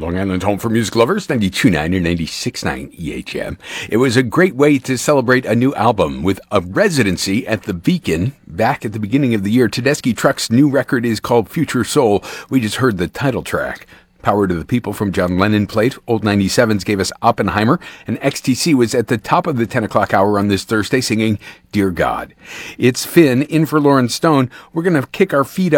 Long Island's home for music lovers, 92.9 or 96.9 EHM. It was a great way to celebrate a new album with a residency at the Beacon back at the beginning of the year. Tedeschi Trucks' new record is called Future Soul. We just heard the title track. Power to the People from John Lennon played. Old 97s gave us Oppenheimer, and XTC was at the top of the 10 o'clock hour on this Thursday singing Dear God. It's Finn in for Lauren Stone. We're going to kick our feet up